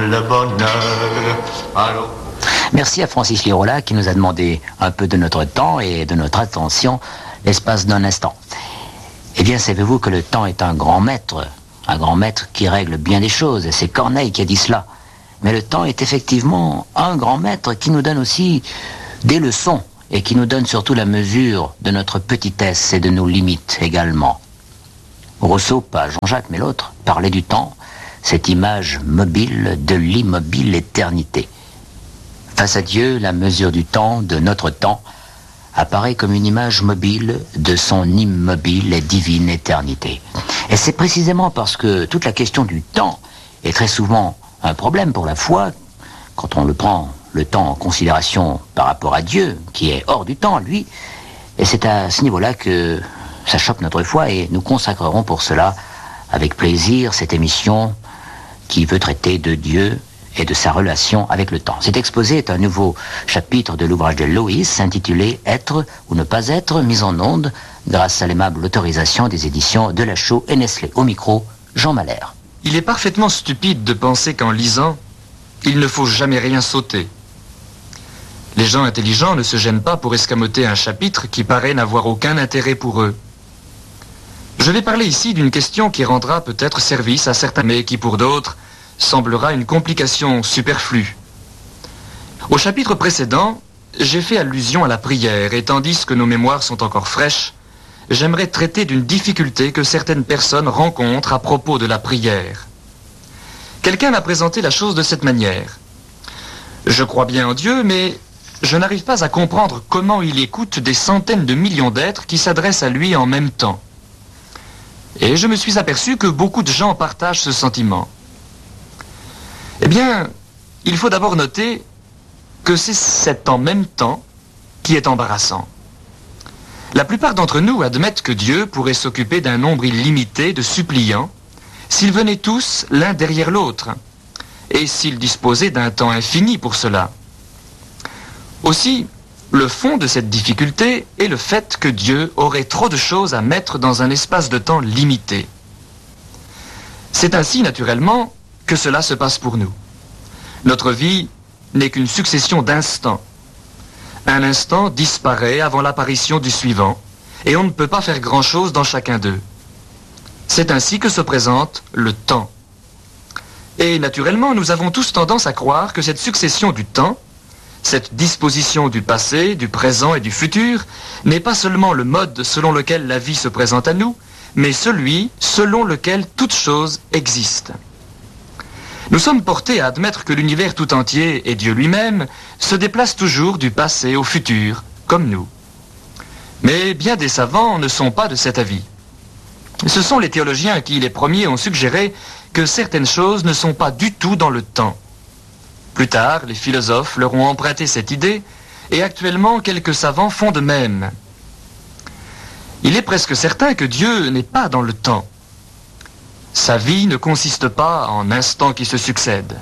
le bonheur. Allô? Merci à Francis Lirola qui nous a demandé un peu de notre temps et de notre attention l'espace d'un instant. Eh bien, savez-vous que le temps est un grand maître qui règle bien des choses, et c'est Corneille qui a dit cela. Mais le temps est effectivement un grand maître qui nous donne aussi des leçons, et qui nous donne surtout la mesure de notre petitesse et de nos limites également. Rousseau, pas Jean-Jacques mais l'autre, parlait du temps, cette image mobile de l'immobile éternité. Face à Dieu, la mesure du temps, de notre temps, apparaît comme une image mobile de son immobile et divine éternité. Et c'est précisément parce que toute la question du temps est très souvent un problème pour la foi, quand on le prend le temps en considération par rapport à Dieu, qui est hors du temps, lui, et c'est à ce niveau-là que ça choque notre foi, et nous consacrerons pour cela, avec plaisir, cette émission qui veut traiter de Dieu et de sa relation avec le temps. Cet exposé est un nouveau chapitre de l'ouvrage de Loïs, intitulé « Être ou ne pas être », mis en onde grâce à l'aimable autorisation des éditions Delachaux et Nestlé. Au micro, Jean Malher. Il est parfaitement stupide de penser qu'en lisant, il ne faut jamais rien sauter. Les gens intelligents ne se gênent pas pour escamoter un chapitre qui paraît n'avoir aucun intérêt pour eux. Je vais parler ici d'une question qui rendra peut-être service à certains, mais qui pour d'autres semblera une complication superflue. Au chapitre précédent, j'ai fait allusion à la prière, et tandis que nos mémoires sont encore fraîches, j'aimerais traiter d'une difficulté que certaines personnes rencontrent à propos de la prière. Quelqu'un m'a présenté la chose de cette manière. Je crois bien en Dieu, mais je n'arrive pas à comprendre comment il écoute des centaines de millions d'êtres qui s'adressent à lui en même temps. Et je me suis aperçu que beaucoup de gens partagent ce sentiment. Eh bien, il faut d'abord noter que c'est cet en même temps qui est embarrassant. La plupart d'entre nous admettent que Dieu pourrait s'occuper d'un nombre illimité de suppliants s'ils venaient tous l'un derrière l'autre, et s'ils disposaient d'un temps infini pour cela. Aussi, le fond de cette difficulté est le fait que Dieu aurait trop de choses à mettre dans un espace de temps limité. C'est ainsi, naturellement, que cela se passe pour nous. Notre vie n'est qu'une succession d'instants. Un instant disparaît avant l'apparition du suivant, et on ne peut pas faire grand-chose dans chacun d'eux. C'est ainsi que se présente le temps. Et naturellement, nous avons tous tendance à croire que cette succession du temps, cette disposition du passé, du présent et du futur, n'est pas seulement le mode selon lequel la vie se présente à nous, mais celui selon lequel toute chose existe. Nous sommes portés à admettre que l'univers tout entier et Dieu lui-même se déplacent toujours du passé au futur, comme nous. Mais bien des savants ne sont pas de cet avis. Ce sont les théologiens qui, les premiers, ont suggéré que certaines choses ne sont pas du tout dans le temps. Plus tard, les philosophes leur ont emprunté cette idée, et actuellement, quelques savants font de même. Il est presque certain que Dieu n'est pas dans le temps. Sa vie ne consiste pas en instants qui se succèdent.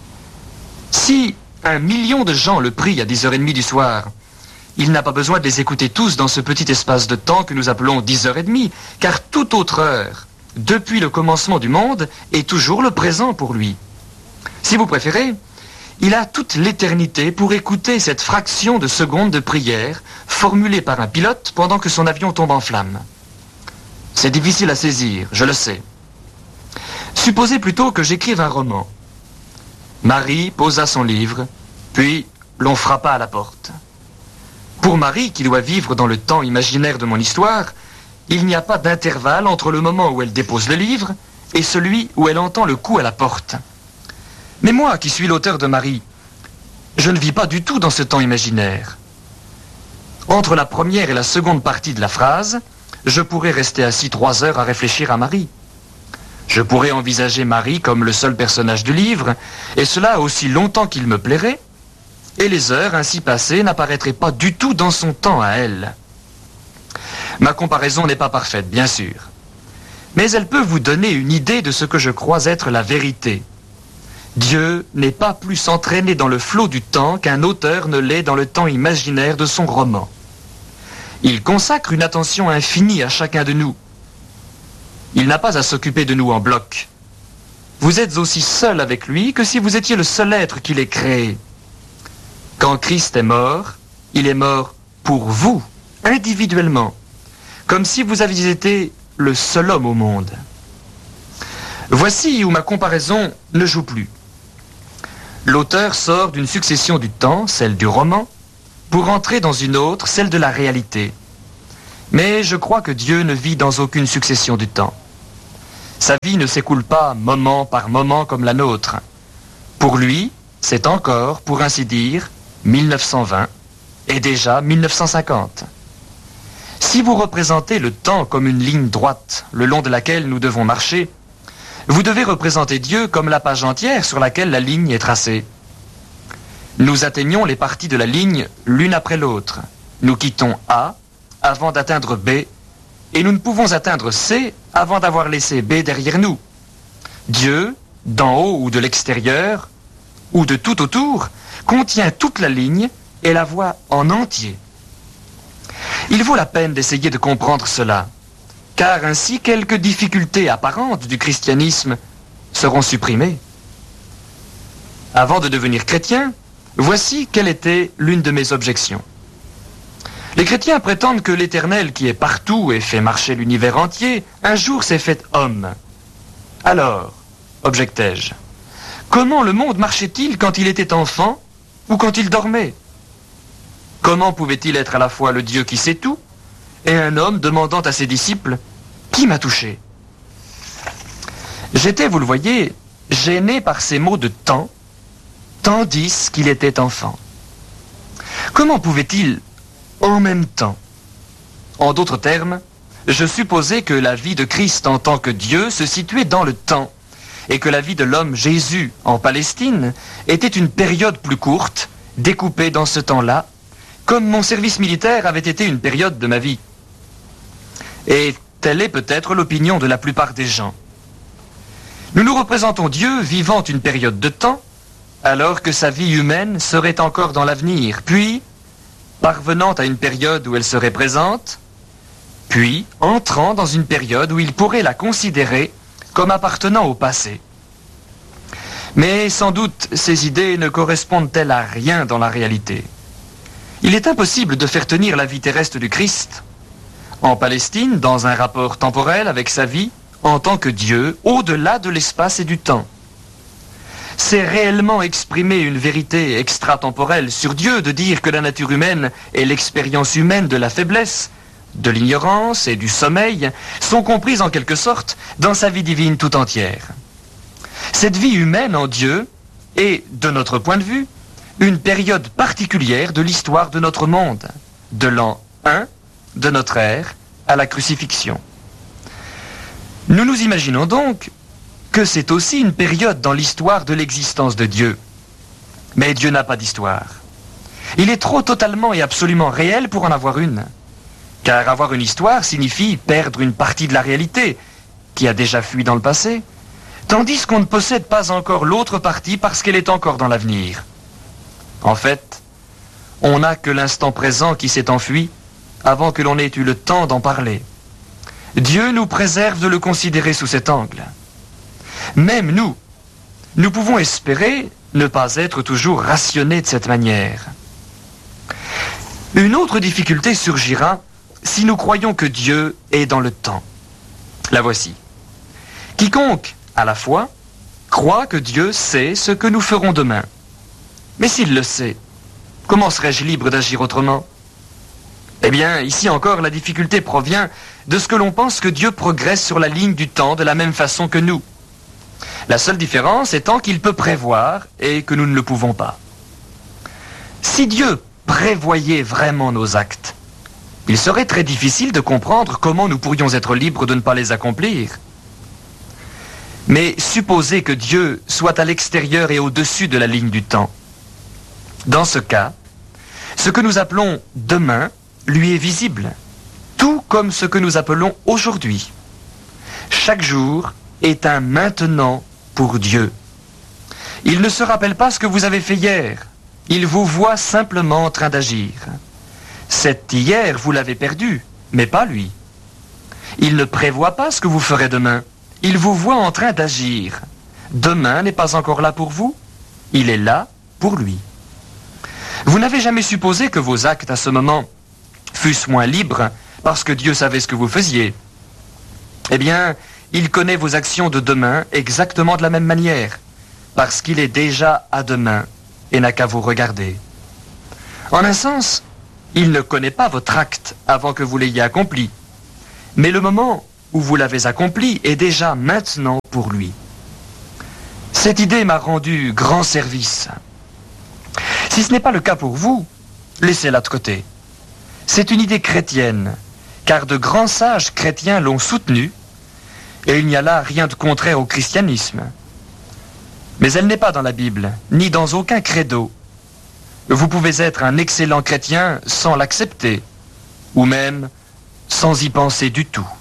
Si 1 million de gens le prient à 10h30 du soir, il n'a pas besoin de les écouter tous dans ce petit espace de temps que nous appelons 10h30, car toute autre heure, depuis le commencement du monde, est toujours le présent pour lui. Si vous préférez, il a toute l'éternité pour écouter cette fraction de seconde de prière formulée par un pilote pendant que son avion tombe en flammes. C'est difficile à saisir, je le sais. Supposez plutôt que j'écrive un roman. Marie posa son livre, puis l'on frappa à la porte. Pour Marie, qui doit vivre dans le temps imaginaire de mon histoire, il n'y a pas d'intervalle entre le moment où elle dépose le livre et celui où elle entend le coup à la porte. Mais moi, qui suis l'auteur de Marie, je ne vis pas du tout dans ce temps imaginaire. Entre la première et la seconde partie de la phrase, je pourrais rester assis 3 heures à réfléchir à Marie. Je pourrais envisager Marie comme le seul personnage du livre, et cela aussi longtemps qu'il me plairait, et les heures ainsi passées n'apparaîtraient pas du tout dans son temps à elle. Ma comparaison n'est pas parfaite, bien sûr, mais elle peut vous donner une idée de ce que je crois être la vérité. Dieu n'est pas plus entraîné dans le flot du temps qu'un auteur ne l'est dans le temps imaginaire de son roman. Il consacre une attention infinie à chacun de nous. Il n'a pas à s'occuper de nous en bloc. vous êtes aussi seul avec lui que si vous étiez le seul être qu'il ait créé. Quand Christ est mort, il est mort pour vous, individuellement, comme si vous aviez été le seul homme au monde. Voici où ma comparaison ne joue plus. L'auteur sort d'une succession du temps, celle du roman, pour entrer dans une autre, celle de la réalité. Mais je crois que Dieu ne vit dans aucune succession du temps. Sa vie ne s'écoule pas moment par moment comme la nôtre. Pour lui, c'est encore, pour ainsi dire, 1920 et déjà 1950. Si vous représentez le temps comme une ligne droite le long de laquelle nous devons marcher, vous devez représenter Dieu comme la page entière sur laquelle la ligne est tracée. Nous atteignons les parties de la ligne l'une après l'autre. Nous quittons A avant d'atteindre B, et nous ne pouvons atteindre C avant d'avoir laissé B derrière nous. Dieu, d'en haut ou de l'extérieur, ou de tout autour, contient toute la ligne et la voit en entier. Il vaut la peine d'essayer de comprendre cela, car ainsi quelques difficultés apparentes du christianisme seront supprimées. Avant de devenir chrétien, voici quelle était l'une de mes objections. Les chrétiens prétendent que l'Éternel qui est partout et fait marcher l'univers entier, un jour s'est fait homme. Alors, objectai-je, comment le monde marchait-il quand il était enfant ou quand il dormait? Comment pouvait-il être à la fois le Dieu qui sait tout et un homme demandant à ses disciples « Qui m'a touché ?» J'étais, vous le voyez, gêné par ces mots de temps, tandis qu'il était enfant. Comment pouvait-il en même temps? En d'autres termes, je supposais que la vie de Christ en tant que Dieu se situait dans le temps, et que la vie de l'homme Jésus en Palestine était une période plus courte, découpée dans ce temps-là, comme mon service militaire avait été une période de ma vie. Et telle est peut-être l'opinion de la plupart des gens. Nous nous représentons Dieu vivant une période de temps, alors que sa vie humaine serait encore dans l'avenir, puis parvenant à une période où elle serait présente, puis entrant dans une période où il pourrait la considérer comme appartenant au passé. Mais sans doute ces idées ne correspondent-elles à rien dans la réalité. Il est impossible de faire tenir la vie terrestre du Christ en Palestine dans un rapport temporel avec sa vie en tant que Dieu au-delà de l'espace et du temps. C'est réellement exprimer une vérité extratemporelle sur Dieu de dire que la nature humaine et l'expérience humaine de la faiblesse, de l'ignorance et du sommeil sont comprises en quelque sorte dans sa vie divine tout entière. Cette vie humaine en Dieu est, de notre point de vue, une période particulière de l'histoire de notre monde, de l'an 1 de notre ère à la crucifixion. Nous nous imaginons donc que c'est aussi une période dans l'histoire de l'existence de Dieu. Mais Dieu n'a pas d'histoire. Il est trop totalement et absolument réel pour en avoir une. Car avoir une histoire signifie perdre une partie de la réalité, qui a déjà fui dans le passé, tandis qu'on ne possède pas encore l'autre partie parce qu'elle est encore dans l'avenir. En fait, on n'a que l'instant présent qui s'est enfui avant que l'on ait eu le temps d'en parler. Dieu nous préserve de le considérer sous cet angle. Même nous pouvons espérer ne pas être toujours rationnés de cette manière. Une autre difficulté surgira si nous croyons que Dieu est dans le temps. La voici. Quiconque, à la fois, croit que Dieu sait ce que nous ferons demain. Mais s'il le sait, comment serais-je libre d'agir autrement? Eh bien, ici encore, la difficulté provient de ce que l'on pense que Dieu progresse sur la ligne du temps de la même façon que nous. La seule différence étant qu'il peut prévoir et que nous ne le pouvons pas. Si Dieu prévoyait vraiment nos actes, il serait très difficile de comprendre comment nous pourrions être libres de ne pas les accomplir. Mais supposez que Dieu soit à l'extérieur et au-dessus de la ligne du temps. Dans ce cas, ce que nous appelons demain lui est visible, tout comme ce que nous appelons aujourd'hui. Chaque jour est un maintenant pour Dieu. Il ne se rappelle pas ce que vous avez fait hier. Il vous voit simplement en train d'agir. Cet hier, vous l'avez perdu, mais pas lui. Il ne prévoit pas ce que vous ferez demain. Il vous voit en train d'agir. demain n'est pas encore là pour vous, il est là pour lui. Vous n'avez jamais supposé que vos actes à ce moment fussent moins libres parce que Dieu savait ce que vous faisiez. Eh bien, il connaît vos actions de demain exactement de la même manière, parce qu'il est déjà à demain et n'a qu'à vous regarder. En un sens, il ne connaît pas votre acte avant que vous l'ayez accompli, mais le moment où vous l'avez accompli est déjà maintenant pour lui. Cette idée m'a rendu grand service. Si ce n'est pas le cas pour vous, laissez-la de côté. C'est une idée chrétienne, car de grands sages chrétiens l'ont soutenue, et il n'y a là rien de contraire au christianisme. Mais elle n'est pas dans la Bible, ni dans aucun credo. Vous pouvez être un excellent chrétien sans l'accepter, ou même sans y penser du tout.